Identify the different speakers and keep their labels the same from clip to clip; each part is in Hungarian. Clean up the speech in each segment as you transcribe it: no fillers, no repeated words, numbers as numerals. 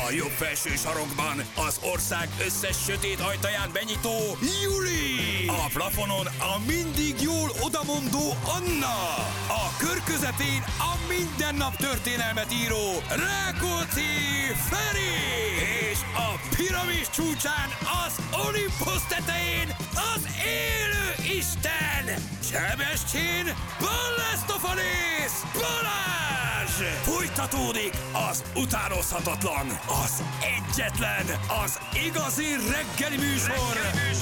Speaker 1: A jobb felső sarokban az ország összes sötét ajtaján benyitó Juli. A plafonon a mindig jól odamondó Anna. A kör közepén a mindennap történelmet író Rákóczi Feri. És a piramis csúcsán az Olympus tetején az élő Isten Sebestyén Balázs Balázs! Folytatódik az utánozhatatlan, az egyetlen, az igazi reggeli műsor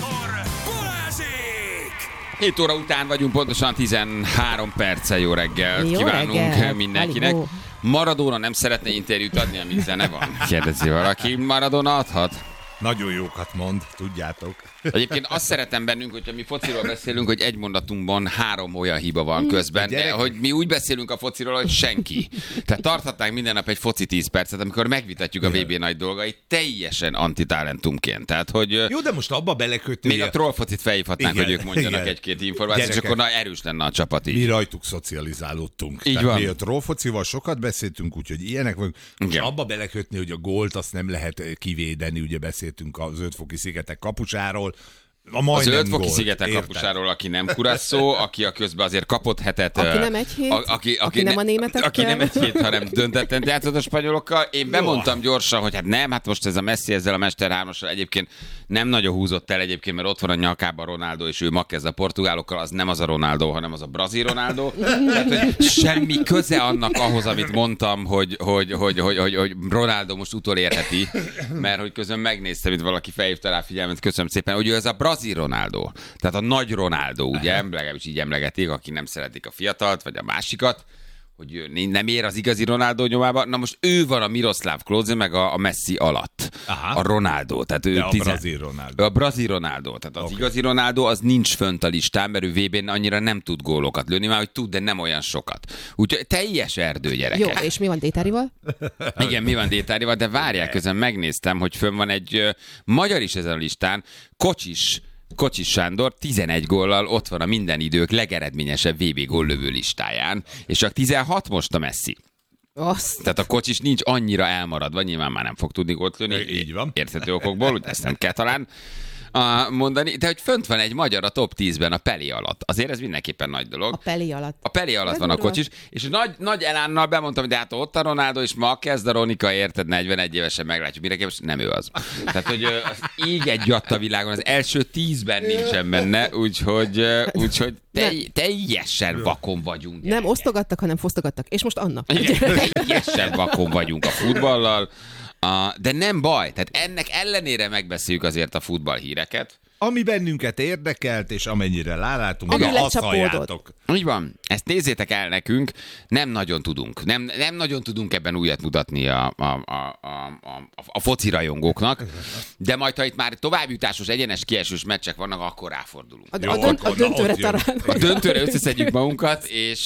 Speaker 1: Balázsék!
Speaker 2: 7 óra után vagyunk, pontosan 13 perccel. Jó reggelt kívánunk mindenkinek. Maradona nem szeretne interjút adni, amit zene van? Kérdezi valaki. Maradona adhat?
Speaker 3: Nagyon jókat mond, tudjátok.
Speaker 2: Egyébként azt szeretem bennünk, hogyha mi fociról beszélünk, hogy egy mondatunkban 3 olyan hiba van közben, de hogy mi úgy beszélünk a fociról, hogy senki. Tehát tarthatnánk minden nap egy foci 10 percet, amikor megvitatjuk a VB nagy dolgait, teljesen antitalentumként. Tehát, hogy
Speaker 3: jó, de most abba belekötni.
Speaker 2: Még a trollfocit felhívhatnánk,
Speaker 3: igen,
Speaker 2: hogy ők mondjanak egy-két információt, és akkor erős lenne a csapat így.
Speaker 3: Mi rajtuk szocializálódtunk.
Speaker 2: Így
Speaker 3: tehát
Speaker 2: van.
Speaker 3: mi a trollfocival sokat beszéltünk, úgyhogy ilyenek vagyunk. És abba belekötni, hogy a gólt azt nem lehet kivédeni, ugye beszéltünk a Zöld-foki szigetek kapucsáról.
Speaker 2: A Zöld-foki szigetek kapusáról, aki nem Kurasszó, aki a közben azért kapott hetet.
Speaker 4: Aki nem egy hét, aki nem a németekkel.
Speaker 2: Aki nem egy hét, hanem döntetten játszott a spanyolokkal. Én bemondtam gyorsan, hogy hát nem, hát most ez a Messi ezzel a Mester 3-assal egyébként nem nagyon húzott el egyébként, mert ott van a nyakában Ronaldo, és ő ma kezd a portugálokkal, az nem az a Ronaldo, hanem az a brazil Ronaldo. Tehát, hogy semmi köze annak ahhoz, amit mondtam, hogy Ronaldo most utolérheti, mert hogy közben megnéztem, itt valaki felhívta rá figyelmet, köszönöm szépen, hogy ő ez a brazil Ronaldo, tehát a nagy Ronaldo, ugye, legalábbis így emlegetik, aki nem szeretik a fiatalt, vagy a másikat, hogy nem ér az igazi Ronaldo nyomába. Na most ő van a Miroslav Klose meg a Messi alatt. Aha. A Ronaldo. Tehát ő
Speaker 3: a brazil Ronaldo.
Speaker 2: A brazil Ronaldo. Tehát az igazi Ronaldo az nincs fönt a listán, mert ő VB-n annyira nem tud gólokat lőni, már hogy tud, de nem olyan sokat. Úgyhogy teljes erdő, gyerekek.
Speaker 4: Jó, és mi van Détárival?
Speaker 2: Igen, mi van Détárival, de várják, közben megnéztem, hogy fönn van egy magyar is ezen a listán, Kocsis Sándor 11 góllal ott van a minden idők legeredményesebb VB góllövő listáján, és csak 16 most a Messi. Tehát a Kocsis nincs annyira elmaradva, nyilván már nem fog tudni gólt lőni.
Speaker 3: Így van.
Speaker 2: Érthető okokból, úgy ezt nem kell talán mondani, de hogy fönt van egy magyar a top 10-ben a Peli alatt. Azért ez mindenképpen nagy dolog.
Speaker 4: A Peli alatt.
Speaker 2: A Peli alatt van a Kocsis, és nagy elánnal bemondtam, hogy de hát ott a Ronaldo, és ma kezd a Ronika, érted, 41 évesen meglátjuk, mire képest, nem ő az. Tehát, hogy az ég egy a világon, az első 10-ben nincsen benne, úgyhogy teljesen vakon vagyunk.
Speaker 4: Nem osztogattak, hanem fosztogattak. És most Anna.
Speaker 2: Igen, teljesen vakon vagyunk a futballal. De nem baj, tehát ennek ellenére megbeszéljük azért a futballhíreket.
Speaker 3: Ami bennünket érdekelt, és amennyire rálátunk, azt halljátok.
Speaker 2: Úgy van, ezt nézzétek el nekünk, nem nagyon tudunk. Nem nagyon tudunk ebben újat mutatni a foci rajongóknak, de majd, ha itt már továbbjutásos, egyenes kiesős meccsek vannak, akkor ráfordulunk.
Speaker 4: A döntőre talán.
Speaker 2: A döntőre összeszedjük magunkat,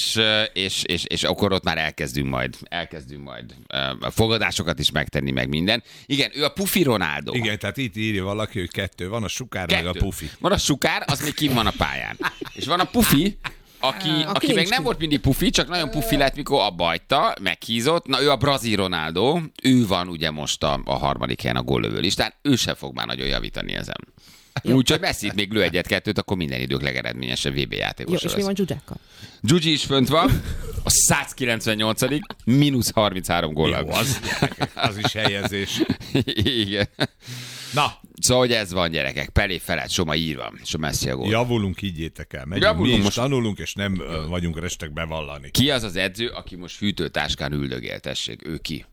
Speaker 2: és akkor ott már elkezdünk majd fogadásokat is megtenni, meg minden. Igen, ő a Pufi Ronaldo.
Speaker 3: Igen, tehát itt írja valaki, hogy 2 van, a Sukár meg a Pufi.
Speaker 2: Van a Sukár, az még kint van a pályán. És van a Pufi, aki meg nem volt mindig pufi, csak nagyon pufi lett, mikor abba hagyta, meghízott. Na ő a brazil Ronaldo, ő van ugye most a harmadik helyen a góllövő listán, ő sem fog már nagyon javítani ezen. Úgyhogy Messi még lő 1-2, akkor minden idők legeredményesebb VB játékos.
Speaker 4: Jó, és mi van Zsuzsákkal?
Speaker 2: Zsuzsi is fönt van, a 198. mínusz 33 góllal.
Speaker 3: Jó, az is helyezés.
Speaker 2: Igen.
Speaker 3: Na.
Speaker 2: Szóval, hogy ez van, gyerekek. Pelé felett, Soma írva, és a Messi a gól.
Speaker 3: Javulunk, higgyétek el. Megyünk, mi is tanulunk, és nem vagyunk restek bevallani.
Speaker 2: Ki az az edző, aki most hűtőtáskán üldögél, tessék? Ő ki?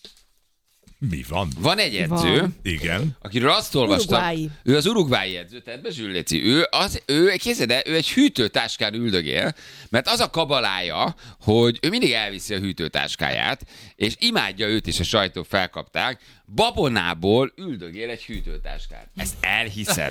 Speaker 3: Mi van?
Speaker 2: Van egy edző,
Speaker 4: van.
Speaker 3: Igen.
Speaker 2: Akiről azt olvastam, ő az uruguayi edző, tehát Bezsülléci, képzeld el, ő egy hűtőtáskán üldögél, mert az a kabalája, hogy ő mindig elviszi a hűtőtáskáját, és imádja őt is, a sajtó felkapták, babonából üldögél egy hűtőtáskát. Ezt elhiszed?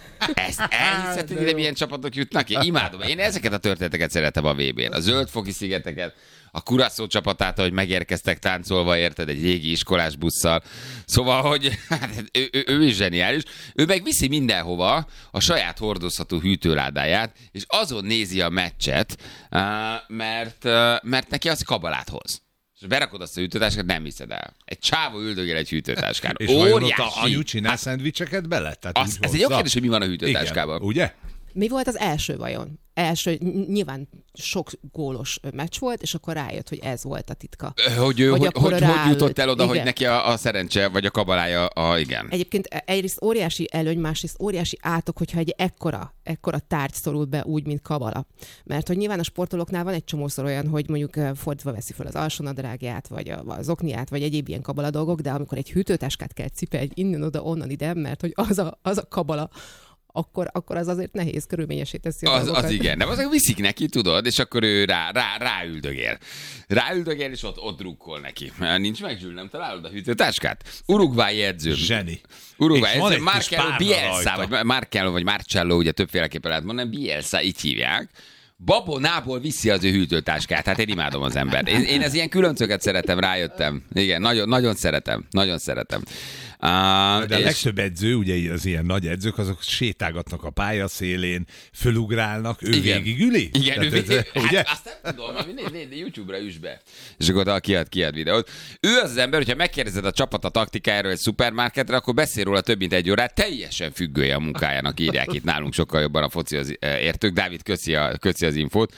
Speaker 2: Hogy ide milyen csapatok jutnak? Én imádom. Én ezeket a történeteket szeretem a VB-n. A Zöld-foki szigeteket, a Curaçao csapatát, ahogy megérkeztek táncolva, érted, egy régi iskolás busszal. Szóval, hogy ő is zseniális. Ő meg viszi mindenhova a saját hordozható hűtőládáját, és azon nézi a meccset, mert neki az kabalát hoz. És berakod azt a hűtőtáskát, nem hiszed el. Egy csávó üldögél egy hűtőtáskán.
Speaker 3: És vajon ott a anyu csinál szendvicseket bele?
Speaker 2: Ez egy jó kérdés, hogy mi van a hűtőtáskában.
Speaker 3: Igen, ugye?
Speaker 4: Mi volt az első vajon? Nyilván sok gólos meccs volt, és akkor rájött, hogy ez volt a titka.
Speaker 2: Hogy jutott el oda, igen, hogy neki a szerencse, vagy a kabalája, igen.
Speaker 4: Egyébként egyrészt óriási előny, másrészt óriási átok, hogyha egy ekkora tárgy szorul be úgy, mint kabala. Mert hogy nyilván a sportolóknál van egy csomószor olyan, hogy mondjuk fordítva veszi fel az alsónadrágját, vagy az okniát, vagy egyéb ilyen kabala dolgok, de amikor egy hűtőtáskát kell cipelni innen oda, onnan ide, mert hogy az a kabala, akkor az azért nehéz, körülményesé teszi a dolgokat.
Speaker 2: Az igen, nem azok viszik neki, tudod, és akkor ő ráüldögél. Ráüldögél, és ott drukkol neki. Nincs meg, Zsül, nem találod a hűtőtáskát? Uruguayi edző.
Speaker 3: Zseni.
Speaker 2: Uruguayi edző, Marcelo vagy Marcello, ugye többféleképpen lehet mondani, Bielsa, így hívják. Babonából viszi az ő hűtőtáskát. Hát én imádom az embert. Én az ilyen különcöket szeretem, rájöttem. Igen, nagyon szeretem.
Speaker 3: De a legtöbb edző, ugye az ilyen nagy edzők, azok sétálgatnak a pályaszélén, fölugrálnak, ő végigüli?
Speaker 2: Igen, ugye? Hát, azt nem tudom, YouTube-ra üss be. És akkor kiad videót. Ő az ember, hogyha megkérdezed a csapat a taktikájáról egy szupermarketre, akkor beszél róla több mint egy órát, teljesen függője a munkájának, írják itt nálunk sokkal jobban a focihoz értők. Dávid, köszi az infót.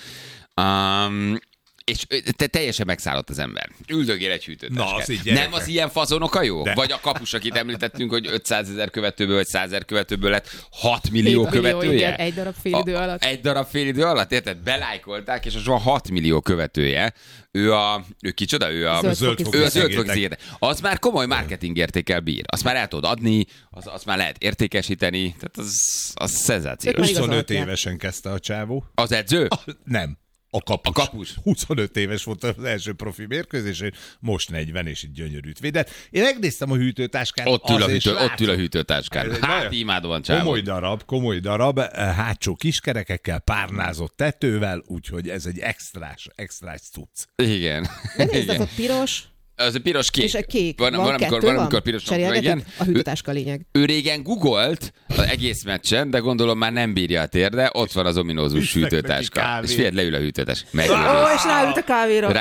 Speaker 2: És te teljesen megszállott az ember. Üldögél egy hűtőtáskát. Nem az ilyen fazonok a jó? De. Vagy a kapus, akit említettünk, hogy 500 000 követőből, vagy 100 000 követőből lett 6 millió követője?
Speaker 4: Igen, egy darab félidő alatt.
Speaker 2: Egy darab félidő alatt, érted? Belájkolták, és az van 6 millió követője. Ő kicsoda? Ő a zöldfoki. Az már komoly marketingértékkel bír. Azt már el tudod adni, azt már lehet értékesíteni. Tehát az szenzációs.
Speaker 3: 25 évesen kezdte a csávó.
Speaker 2: Az edző?
Speaker 3: Nem. A kapus. 25 éves volt az első profi mérkőzésén, most 40, és így gyönyörűt védett. Én megnéztem a hűtőtáskát.
Speaker 2: Ott ül a hűtőtáskán. Hát imádóan csávó.
Speaker 3: Komoly darab, hátsó kiskerekekkel, párnázott tetővel, úgyhogy ez egy extrás cucc.
Speaker 2: Igen.
Speaker 4: De nézd, az a piros.
Speaker 2: Az a piros kék.
Speaker 4: És a kék. Van
Speaker 2: amikor piros.
Speaker 4: Igen. A hűtőtáska lényeg.
Speaker 2: Ő régen googolt az egész meccsen, de gondolom már nem bírja a térde, ott van az ominózus hűtőtáska. És figyelj, leül a hűtőtáska.
Speaker 4: És ráült a kávéra.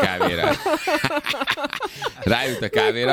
Speaker 2: Ráült a kávéra.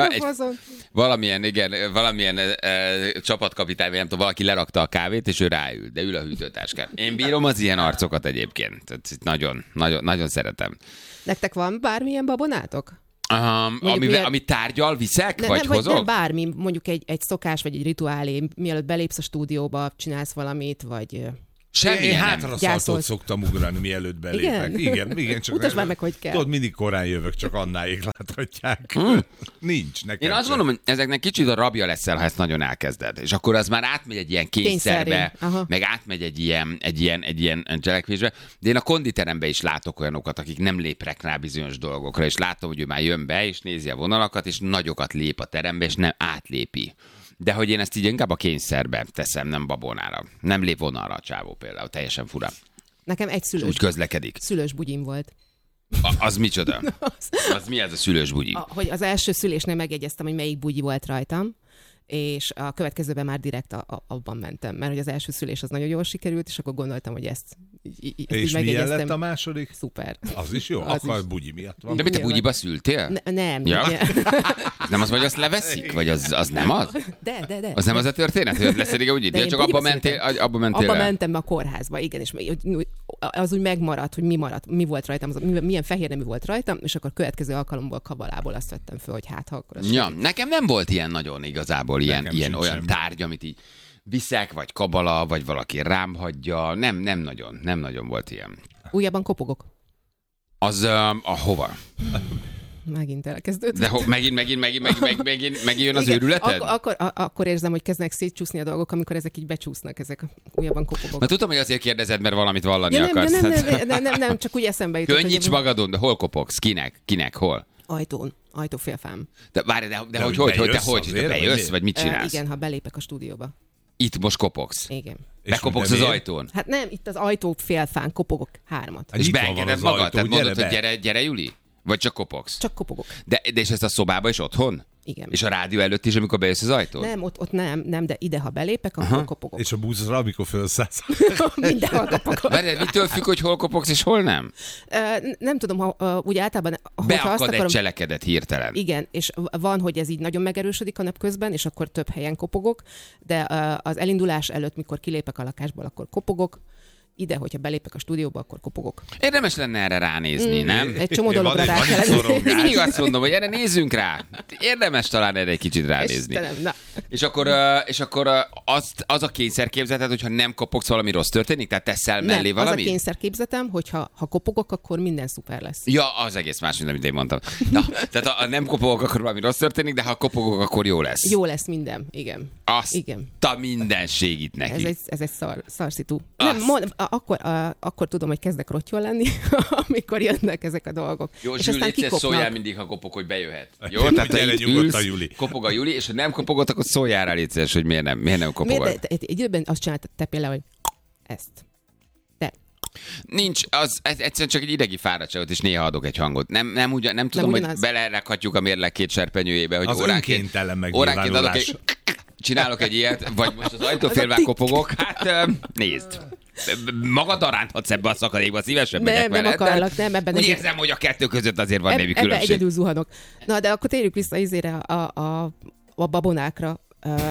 Speaker 2: Valamilyen csapatkapitány, nem tudom, valaki lerakta a kávét, és ő ráült, de ül a hűtőtáskán. Én bírom az ilyen arcokat egyébként. Nagyon szeretem.
Speaker 4: Nektek van bármilyen babonátok?
Speaker 2: Ami tárgyal viszek, vagy
Speaker 4: nem,
Speaker 2: hozok?
Speaker 4: Nem, bármi, mondjuk egy szokás, vagy egy rituálé, mielőtt belépsz a stúdióba, csinálsz valamit, vagy...
Speaker 3: Én hátraszaltot szoktam ugrani, mielőtt belépek. Igen, csak
Speaker 4: mutasd már meg, hogy kell.
Speaker 3: Tudod, mindig korán jövök, csak Annáék láthatják. Nincs nekem.
Speaker 2: Én azt gondolom, hogy ezeknek kicsit a rabja leszel, ha ezt nagyon elkezded. És akkor az már átmegy egy ilyen kényszerbe, meg átmegy egy ilyen cselekvésbe. De én a konditerembe is látok olyanokat, akik nem lépnek rá bizonyos dolgokra, és látom, hogy ő már jön be, és nézi a vonalakat, és nagyokat lép a terembe, és nem átlépi. De hogy én ezt így inkább a kényszerbe teszem, nem babonára. Nem lép vonalra a csávó például, teljesen fura.
Speaker 4: Nekem egy szülős.
Speaker 2: Úgy közlekedik.
Speaker 4: Szülős bugyim volt.
Speaker 2: Az micsoda? Az mi ez a szülős bugyi?
Speaker 4: Hogy az első szülésnél megjegyeztem, hogy melyik bugyi volt rajtam, és a következőben már direkt abban mentem, mert hogy az első szülés az nagyon jól sikerült, és akkor gondoltam, hogy ezt
Speaker 3: és milyen lett a második?
Speaker 4: Szuper.
Speaker 3: Az is jó? Akkor a bugyi miatt van.
Speaker 2: De mit a bugyiba szültél?
Speaker 4: Nem.
Speaker 2: Ja? Nem az, vagy azt leveszik? Vagy az nem az?
Speaker 4: De.
Speaker 2: Az nem az a történet, hogy leszedik a bugyit? Ja, csak abba mentél
Speaker 4: Abba mentem a kórházba, igen, és az úgy megmaradt, hogy mi volt rajtam, milyen fehér nemű volt rajtam, és akkor következő alkalomból kabalából azt vettem föl, hogy hát ha akkor
Speaker 2: nekem nem volt ilyen nagyon igazából ilyen olyan tárgy, amit így viszek, vagy kabala, vagy valaki rám hagyja. Nem nagyon volt ilyen.
Speaker 4: Újabban kopogok.
Speaker 2: Az hova?
Speaker 4: Megint elkezdődött.
Speaker 2: De megint jön az őrületed?
Speaker 4: Akkor érzem, hogy kezdnek szétcsúszni a dolgok, amikor ezek így becsúsznak, ezek újabban kopogok.
Speaker 2: Mert tudom, hogy azért kérdezed, mert valamit vallani akarsz.
Speaker 4: Nem, csak úgy eszembe jutott.
Speaker 2: Könnyíts magadon, de hol kopogsz? Kinek, hol?
Speaker 4: Ajtófélfám.
Speaker 2: De várj, de hogy te bejössz, vagy mit csinálsz?
Speaker 4: Igen, ha belépek a stúdióba.
Speaker 2: Itt most kopogsz?
Speaker 4: Igen.
Speaker 2: Bekopogsz az ajtón?
Speaker 4: Hát nem, itt az ajtófélfán kopogok 3.
Speaker 2: És beengeded magad? Tehát mondod, hogy gyere Juli? Vagy csak kopogsz?
Speaker 4: Csak kopogok.
Speaker 2: De és ezt a szobába is otthon?
Speaker 4: Igen.
Speaker 2: És a rádió előtt is, amikor bejössz az ajtón?
Speaker 4: Nem, ott nem, de ide, ha belépek, akkor kopogok.
Speaker 3: És a buszra, amikor felszállsz?
Speaker 4: Mindenhol kopogok.
Speaker 2: Várjál, mitől függ, hogy hol kopogsz és hol nem?
Speaker 4: Nem tudom, úgy általában...
Speaker 2: Beakad egy cselekedet hirtelen.
Speaker 4: Igen, és van, hogy ez így nagyon megerősödik a nap közben, és akkor több helyen kopogok, de az elindulás előtt, mikor kilépek a lakásból, akkor kopogok. Ide, hogyha belépek a stúdióba, akkor kopogok.
Speaker 2: Érdemes lenne erre ránézni, nem?
Speaker 4: Egy csomó dologra rá kellene.
Speaker 2: Mindig azt mondom, hogy erre nézzünk rá. Érdemes talán erre egy kicsit ránézni.
Speaker 4: Istenem,
Speaker 2: És akkor az a kényszerképzeted, hogyha nem kopogsz, valami rossz történik? Tehát teszel mellé valamit?
Speaker 4: Az a kényszerképzetem, hogy ha kopogok, akkor minden szuper lesz.
Speaker 2: Ja, az egész más, mint amit én mondtam. Na, tehát ha nem kopogok, akkor valami rossz történik, de ha kopogok, akkor jó lesz.
Speaker 4: Jó lesz minden, igen.
Speaker 2: Igen. A mindenség itt neki.
Speaker 4: Ez egy szarszitu. Akkor tudom, hogy kezdek rottyol lenni, amikor jönnek ezek a dolgok.
Speaker 2: Jó,
Speaker 4: és
Speaker 2: Zsül,
Speaker 4: aztán
Speaker 2: szóljál mindig, ha kopog, hogy bejöhet. Jó, tehát ha így ülsz, kopog a Juli, és ha nem kopogott, akkor szóljál rá, létszeres, hogy miért nem kopogod.
Speaker 4: Egy időben azt csináltad te például, hogy ezt.
Speaker 2: Nincs, az egyszerűen csak egy idegi fáradtságot, és néha adok egy hangot. Nem tudom, hogy belerakhatjuk a mérleg két serpenyőjébe, hogy
Speaker 3: az
Speaker 2: óránként adok csinálok egy ilyet, vagy most az ajtófélvel kopogok, hát nézd. Magaddal ránthatsz ebbe a szakadékba, szívesen megyek veled.
Speaker 4: Nem akarlak, nem ebben.
Speaker 2: Úgy érzem, hogy a kettő között azért van némi különbség.
Speaker 4: Ebben egyedül zuhanok. Na, de akkor térjük vissza a babonákra.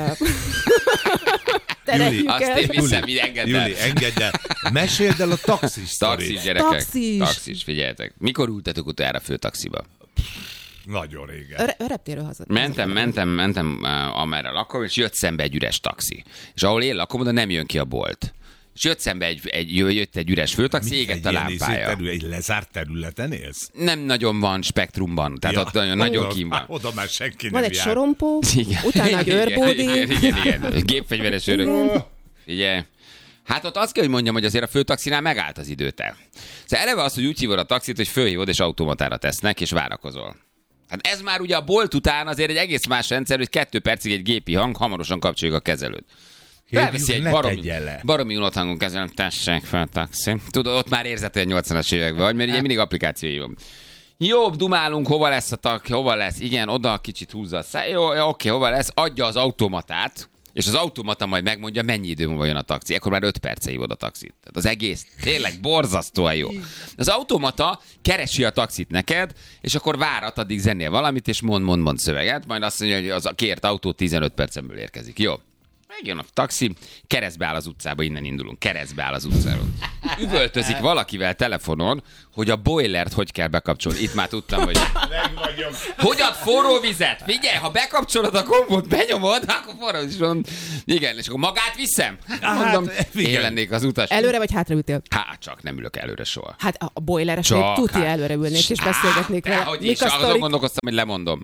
Speaker 2: Juli, azt én viszem, így engedd el.
Speaker 3: Juli, engedd el. Meséld el a taxis sztorit.
Speaker 2: Taxis, gyerekek. Taxis, figyeljetek. Mikor ültetek utoljára főtaxiba?
Speaker 3: Nagyon régen.
Speaker 4: Reptéről haza.
Speaker 2: Mentem amerre lakom, és jött szembe egy üres taxi. És ahol én lakom, oda nem jön ki a bolt. És jött szembe jött egy üres főtaxi, égett a lámpája.
Speaker 3: Egy lezárt területen élsz?
Speaker 2: Nem nagyon van spektrumban, tehát ott nagyon kín van.
Speaker 3: Oda már senki nem
Speaker 4: van egy
Speaker 3: jár.
Speaker 4: sorompó, utána egy őrbódi.
Speaker 2: Igen. Gépfegyveres őrök. Figyelj. Hát ott azt kell, hogy mondjam, hogy azért a főtaxinál megállt az időte. Szóval eleve az, hogy úgy hívod a taxit, hogy fölhívod és automatára tesznek, és várakozol. Hát ez már ugye a bolt után azért egy egész más rendszer, hogy 2 percig egy gépi hang, hamarosan kapcsoljuk a kezelőt. Elveszi egy baromi unott hangon kezelőt, tessék fel taxi. Tudod, ott már érzed, hogy a 80-as években vagy, mert ugye mindig applikációi van. Jó, dumálunk, hova lesz a taxi, hova lesz, igen, oda kicsit húzza a száj, jó, oké, hova lesz, adja az automatát, és az automata majd megmondja, mennyi idő múlva jön a taxi. Ekkor már 5 perce hívod a taxit. Tehát az egész tényleg borzasztóan jó. Az automata keresi a taxit neked, és akkor várat, addig zenél valamit, és mond szöveget, majd azt mondja, hogy az a kért autó 15 percen belül érkezik. Jó. Megjön a taxi, keresztbe áll az utcába, innen indulunk, keresztbe áll az utcáról. Üvöltözik valakivel telefonon, hogy a boilert hogy kell bekapcsolni. Itt már tudtam, hogy... Hogy ad forró vizet? Figyelj, ha bekapcsolod a gombot, benyomod, akkor forró vizet. Igen, és akkor magát viszem? Mondom, én lennék az utas.
Speaker 4: Előre vagy hátra ültél?
Speaker 2: Hát csak nem ülök előre soha.
Speaker 4: Hát a boileresnél tuti előre ülnék, és beszélgetnék vele.
Speaker 2: Hogy azon gondolkoztam, hogy lemondom.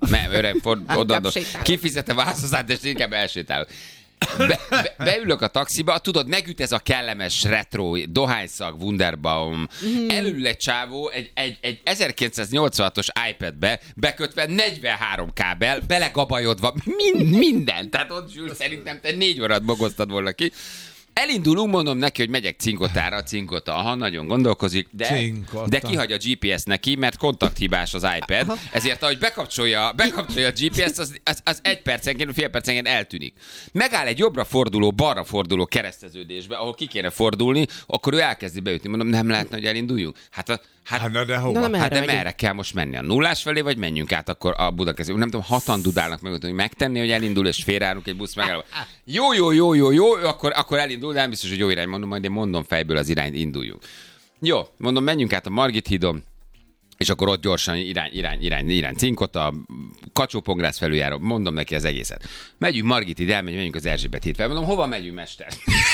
Speaker 2: Kifizette választozát, és inkább elsétálok. Beülök a taxiba, tudod, megüt ez a kellemes retro, dohányszag, Wunderbaum. Elül egy csávó egy 1986-os iPad-be bekötve 43 kábel, belegabajodva, minden. Tehát ott Zsül, szerintem te 4 órát bogoztad volna ki. Elindulunk, mondom neki, hogy megyek Cinkotára, Cinkota, nagyon gondolkozik, de kihagy a GPS neki, mert kontakthibás az iPad, ezért ahogy bekapcsolja a GPS-t, az 1 percenként, fél percenként eltűnik. Megáll egy jobbra forduló, balra forduló kereszteződésbe, ahol ki kéne fordulni, akkor ő elkezdi beütni. Mondom, nem lehetne, hogy elinduljunk?
Speaker 3: De hova?
Speaker 2: De merre kell most menni? A nullás felé, vagy menjünk át akkor a Budakeszin? Nem tudom, 6-an dudálnak meg, hogy megtenni, hogy elindul, és félreállunk egy busz megálló. Jó, akkor elindul, de nem biztos, hogy jó irány, mondom, majd én mondom fejből az irányt, induljunk. Jó, mondom, menjünk át a Margit hídon, és akkor ott gyorsan irány Cinkota, Kacsó-Pongrász felüljáró, mondom neki az egészet. Megyünk Margit híd, megyünk az Erzsébet híd fel. Mondom, hova megyünk, mester?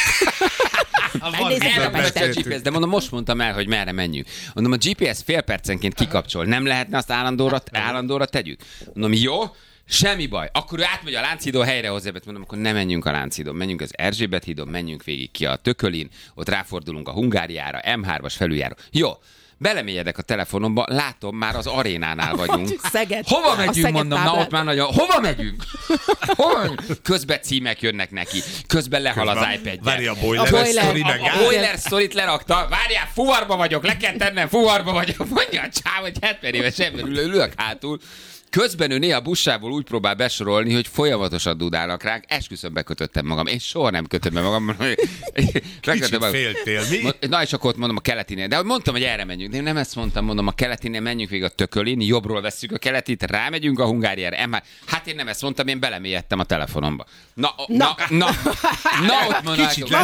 Speaker 2: A GPS, de mondom, most mondtam el, hogy merre menjünk. Mondom, a GPS fél percenként kikapcsol. Nem lehetne azt állandóra tegyük? Mondom, jó, semmi baj. Akkor ő átmegy a Lánchídon, helyrehozza, mondom, akkor nem menjünk a Lánchídon, menjünk az Erzsébet hídon, menjünk végig ki a Tökölin, ott ráfordulunk a Hungáriára, M3-as felüljáró. Jó. Belemélyedek a telefonomba, látom, már az arénánál vagyunk.
Speaker 4: Szeged.
Speaker 2: Hova megyünk, mondom, na ott már nagyon. Hova megyünk? Közben címek jönnek neki. Közben lehal az iPad-je.
Speaker 3: Várja, a boiler
Speaker 2: sztorit lerakta. Várjál, fuvarba vagyok, le kell tennem, fuvarba vagyok. Mondja a csáv, hogy 70 éves ember ülök hátul. Közben ő néha buszsából úgy próbál besorolni, hogy folyamatosan dudálnak ránk. Esküszöm, bekötöttem magam. Én soha nem kötöm be magam.
Speaker 3: Kicsit féltél, mi?
Speaker 2: Na és akkor ott mondom a keletinél. De mondtam, hogy erre menjünk. De nem ezt mondom, a keletinél menjünk végig a Tökölin, jobbról vesszük a keletit, rámegyünk a Hungáriára. Hát én nem ezt mondtam, én belemélyedtem a telefonomba. Na, ott mondom,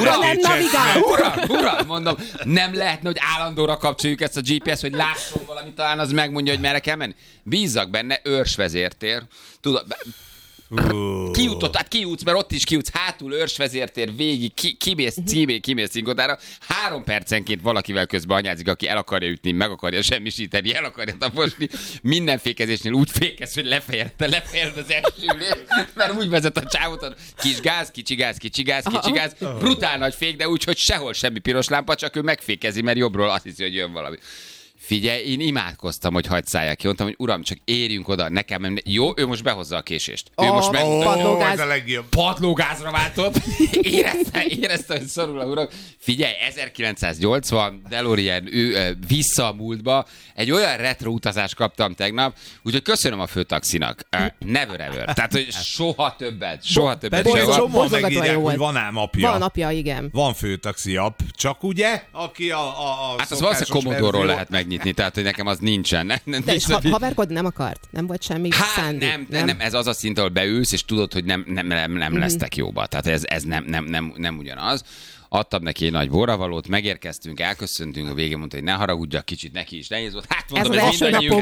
Speaker 2: uram, mondom, nem lehetne, hogy állandóra kapcsoljuk ezt a GPS, hogy lásson valamit, talán az megmondja, hogy merre kell menni. Bízzak benne, őrsvezértér. Tudod, kiútsz, mert ott is kiútsz, hátul őrsvezértér, végig, kimész Cinkotára, 3 percenként valakivel közben anyázik, aki el akarja ütni, meg akarja semmisíteni, el akarja taposni, minden fékezésnél úgy fékez, hogy lefejeld az elsülést, mert úgy vezet a csávot, kis gáz, kicsi gáz, brutál nagy fék, de úgy, hogy sehol semmi piros lámpa, csak ő megfékezi, mert jobbról azt hiszi, hogy jön valami. Figyelj, én imádkoztam, hogy hagyd szállják ki. Mondtam, hogy uram, csak érjünk oda, nekem jó, ő most behozza a késést. Ő most padlógázra váltott. Érezte, hogy szorul a uram. Figyelj, 1980, DeLorean, ő vissza a múltba. Egy olyan retro utazást kaptam tegnap, úgyhogy köszönöm a főtaxinak. Never ever. Tehát, hogy soha többet.
Speaker 3: Csomóan megírják, hogy van ám apja.
Speaker 4: Van apja, igen.
Speaker 3: Van főtaxi app, csak ugye, aki a
Speaker 2: hát az valószínűleg Commodore-ról lehet megnyitni, tehát hogy nekem az nincsen.
Speaker 4: De és haverkod nem akart? Nem volt semmi szándék?
Speaker 2: Nem, ez az a szint, ahol beülsz, és tudod, hogy nem lesztek jóba. Tehát ez nem ugyanaz. Adtam neki egy nagy borravalót, megérkeztünk, elköszöntünk, a végén mondta, hogy ne haragudjak, kicsit neki is nehéz volt. Hát mondom,
Speaker 4: ez az első napom.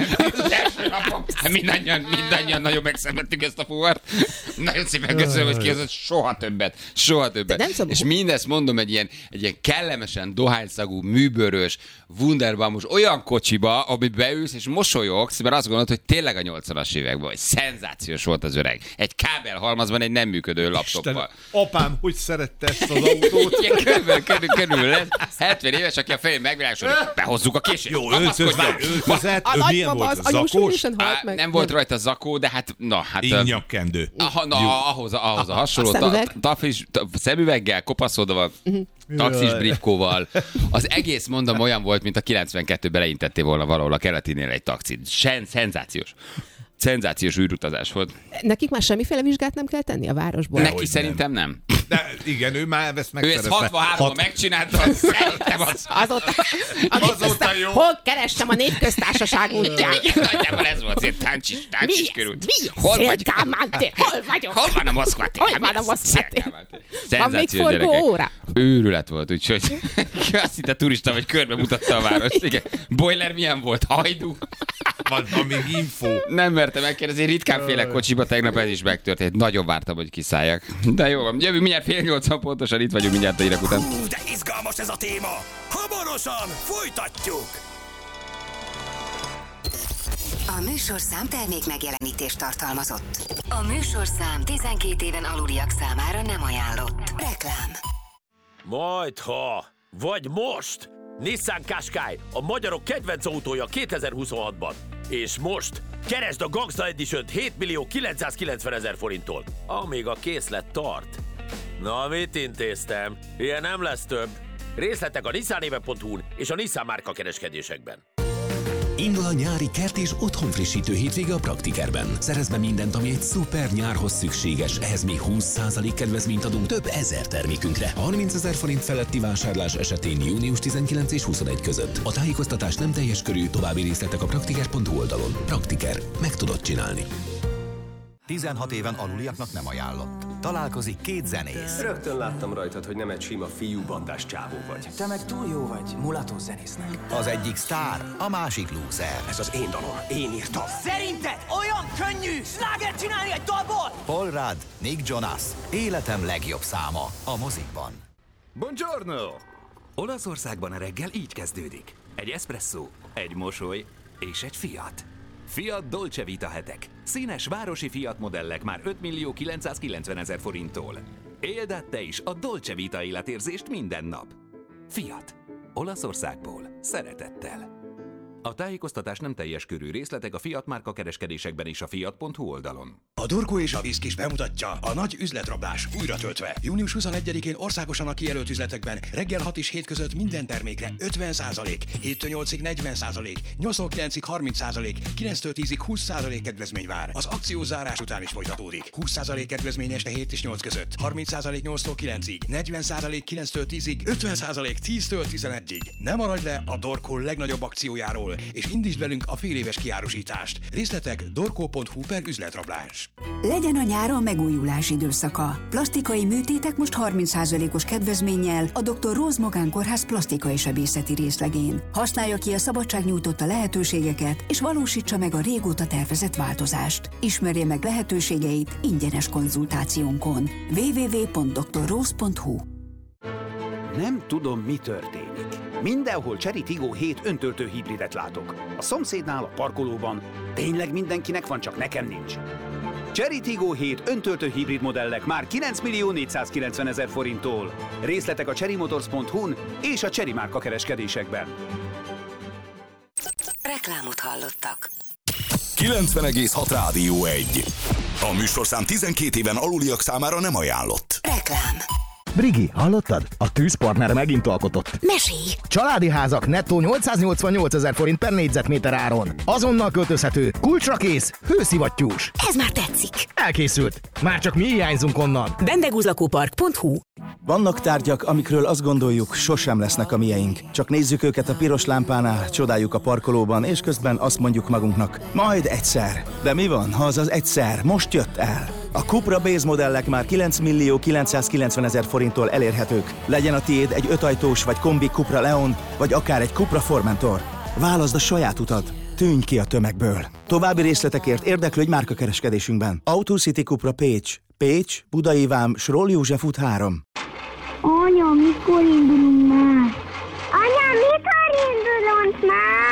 Speaker 2: Mindannyian nagyon megszenvedtük ezt a fuvart. Nagyon szépen köszönöm, hogy kihozott soha többet. És mindezt mondom egy ilyen kellemesen dohányszagú, műbőrös, wunderbamos olyan kocsiba, ami beülsz és mosolyogsz, mert azt gondolod, hogy tényleg a 80-as években vagy. Szenzációs volt az öreg. Egy kábelhalmazban egy nem működő laptoppal.
Speaker 3: Apám, hogy szerette ezt az autót?
Speaker 2: Körülbelül lesz. 70 éves, aki a fején megvilágosod, hogy behozzuk a későt.
Speaker 3: Jó, öltözet, milyen volt? Zakós?
Speaker 2: Nem volt rajta zakó, de hát...
Speaker 3: Innyakkendő.
Speaker 2: Ahhoz a hasonló. Szemüveggel, kopaszodva, taxis briefkóval. Az egész, mondom, olyan volt, mint a 92-ben leintettél volna valahol a keletinél egy taxit. Szenzációs űrutazás volt.
Speaker 4: Nekik már semmiféle vizsgát nem kell tenni a városból?
Speaker 2: Neki szerintem nem.
Speaker 3: De igen, ő már ezt megszerezte.
Speaker 2: Ő ezt 63-ban megcsinálta, szerintem az.
Speaker 4: Azóta jó. Hol kerestem a Népköztársaság útját?
Speaker 2: Nagyjából ez volt, azért táncsis körült.
Speaker 4: Hol vagyok?
Speaker 2: Hol van a Moszkva tér?
Speaker 4: Hol van a Moszkva tér? Van még
Speaker 2: Szenzációs
Speaker 4: forgó
Speaker 2: gyerekek.
Speaker 4: óra?
Speaker 2: Őrület volt, úgyhogy azt hitte turista, vagy körbe mutatta a várost. Igen. Boiler milyen volt? Hajdú?
Speaker 3: Van még info.
Speaker 2: Nem mertem megkérdezni, ritkán félek kocsiba, tegnap ez is megtörtént. Nagyon vártam, hogy kiszálljak. De jó van, jövő mindjárt 7:30 pontosan, itt vagyunk mindjárt a hírek után.
Speaker 1: De izgalmas ez a téma! Hamarosan folytatjuk!
Speaker 5: A műsorszám termék megjelenítést tartalmazott. A műsorszám 12 éven aluliak számára nem ajánlott. Reklám.
Speaker 6: Majdha, vagy most! Nissan Qashqai, a magyarok kedvenc autója 2026-ban. És most keresd a Gangsta Edition-t 7.990.000 forinttól, amíg a készlet tart. Na, mit intéztem? Ilyen nem lesz több. Részletek a nissanéve.hu-n és a Nissan márka kereskedésekben.
Speaker 7: Indul a nyári kert és otthonfrissítő hétvége a Praktikerben. Szerezd be mindent, ami egy szuper nyárhoz szükséges. Ehhez még 20% kedvezményt adunk több ezer termékünkre. 30 000 forint feletti vásárlás esetén június 19 és 21 között. A tájékoztatás nem teljes körű, további részletek a praktiker.hu oldalon. Praktiker. Meg tudod csinálni.
Speaker 8: 16 éven aluliaknak nem ajánlott. Találkozik két zenész.
Speaker 9: Rögtön láttam rajtad, hogy nem egy sima fiúbandás csávó vagy.
Speaker 10: Te meg túl jó vagy, mulató zenésznek.
Speaker 8: Az egyik sztár, a másik lúzer.
Speaker 9: Ez az én dalom, én írtam.
Speaker 10: Szerinted olyan könnyű slágert csinálni egy dalból?
Speaker 8: Paul Rudd, Nick Jonas, életem legjobb száma a mozikban.
Speaker 11: Buongiorno! Olaszországban a reggel így kezdődik. Egy espresszó, egy mosoly és egy Fiat. Fiat Dolce Vita hetek. Színes városi Fiat modellek már 5.990.000 forinttól. Éld át te is a Dolce Vita életérzést minden nap. Fiat. Olaszországból. Szeretettel. A tájékoztatás nem teljes körű, részletek a Fiat márka kereskedésekben és a fiat.hu oldalon.
Speaker 12: A Dorko és a Viszkis bemutatja a nagy üzletrablás újra töltve. Június 21-én országosan a kijelölt üzletekben reggel 6 és 7 között minden termékre 50%, 7-től 8-ig 40%, 8-tól 9-ig 30%, 9-től 10-ig 20% kedvezmény vár. Az akció zárás után is folytatódik. 20% kedvezmény este 7 és 8 között, 30% 8-tól 9-ig, 40% 9-től 10-ig, 50% 10-től 11-ig. Ne maradj le a Dorko legnagyobb akciójáról, és indítsd velünk a féléves kiárusítást. Részletek dorko.hu/üzletrablás.
Speaker 13: Legyen a nyáron megújulás időszaka. Plastikai műtétek most 30%-os kedvezménnyel a Dr. Rose Magánkórház plastikai sebészeti részlegén. Használja ki a szabadság nyújtotta lehetőségeket, és valósítsa meg a régóta tervezett változást. Ismerje meg lehetőségeit ingyenes konzultációnkon. www.drrose.hu.
Speaker 14: Nem tudom, mi történik. Mindenhol Chery Tiggo 7 öntöltő hibridet látok. A szomszédnál, a parkolóban. Tényleg mindenkinek van, csak nekem nincs. Chery Tiggo 7 öntöltő hibrid modellek már 9.490.000 forinttól. Részletek a cherrymotors.hu-n és a Chery márka kereskedésekben.
Speaker 5: Reklámot hallottak.
Speaker 1: 90,6 Rádió 1. A műsorszám 12 éven aluliak számára nem ajánlott.
Speaker 5: Reklám.
Speaker 15: Brigi, hallottad? A tűzpartner megint alkotott.
Speaker 5: Mesélj!
Speaker 15: Családi házak nettó 888.000 forint per négyzetméter áron. Azonnal költözhető, kulcsra kész, hőszivattyús.
Speaker 5: Ez már tetszik.
Speaker 15: Elkészült. Már csak mi hiányzunk onnan.
Speaker 5: Bendegúzlakópark.hu.
Speaker 16: Vannak tárgyak, amikről azt gondoljuk, sosem lesznek a mieink. Csak nézzük őket a piros lámpánál, csodáljuk a parkolóban, és közben azt mondjuk magunknak, majd egyszer. De mi van, ha az az egyszer most jött el? A Cupra Base modellek már 9.990.000 forinttól elérhetők. Legyen a tiéd egy 5-ajtós vagy kombi Cupra Leon, vagy akár egy Cupra Formentor. Válaszd a saját utat. Tűnj ki a tömegből. További részletekért érdeklődj márkakereskedésünkben. Auto City Cupra Pécs. Pécs, Budai Vám, Sroll József út 3.
Speaker 17: Anya, mikor indulunk már? Anya, mikor indulunk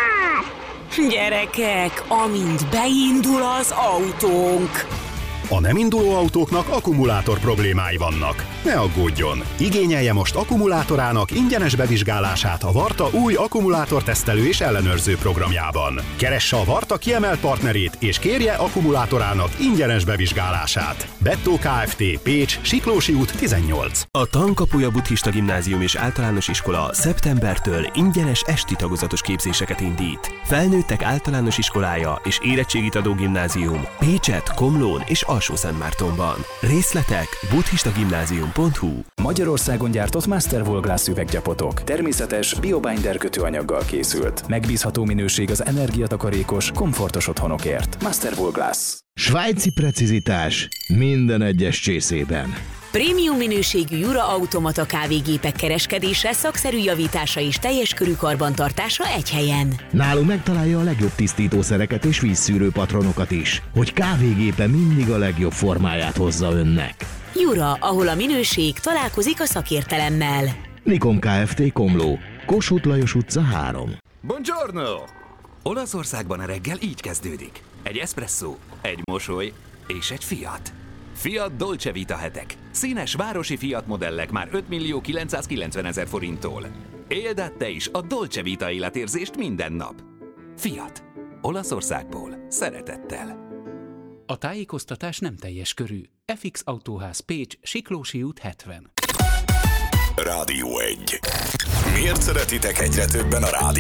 Speaker 17: már?
Speaker 18: Gyerekek, amint beindul az autónk.
Speaker 19: A nem induló autóknak akkumulátor problémái vannak. Ne aggódjon! Igényelje most akkumulátorának ingyenes bevizsgálását a Varta új akkumulátortesztelő és ellenőrző programjában. Keresse a Varta kiemelt partnerét és kérje akkumulátorának ingyenes bevizsgálását. Bettó Kft. Pécs, Siklósi út 18.
Speaker 20: A Tankapuja Buddhista Gimnázium és Általános Iskola szeptembertől ingyenes esti tagozatos képzéseket indít. Felnőttek általános iskolája és érettségit adó gimnázium Pécset, Komlón és Alsó-Szentmártonban. Részletek buddhistagimnázium.hu.
Speaker 21: Magyarországon gyártott Masterwool Glass üveggyapotok. Természetes, biobinder kötőanyaggal készült. Megbízható minőség az energiatakarékos, komfortos otthonokért. Masterwool Glass.
Speaker 15: Svájci precizitás minden egyes csészében.
Speaker 18: Prémium minőségű Jura automata kávégépek kereskedése, szakszerű javítása és teljes körű karbantartása egy helyen.
Speaker 15: Nálunk megtalálja a legjobb tisztítószereket és vízszűrő patronokat is, hogy kávégépe mindig a legjobb formáját hozza önnek.
Speaker 18: Jura, ahol a minőség találkozik a szakértelemmel.
Speaker 15: Nikon Kft. Komló, Kossuth Lajos utca 3.
Speaker 11: Buongiorno! Olaszországban a reggel így kezdődik. Egy eszpresszó, egy mosoly és egy Fiat. Fiat Dolce Vita hetek. Színes városi Fiat modellek már 5.990.000 forinttól. Éld át te is a Dolce Vita életérzést minden nap. Fiat. Olaszországból. Szeretettel.
Speaker 22: A tájékoztatás nem teljes körű. FX Autóház Pécs, Siklósi út 70.
Speaker 1: Rádió 1. Miért szeretitek egyre többen a rádiót?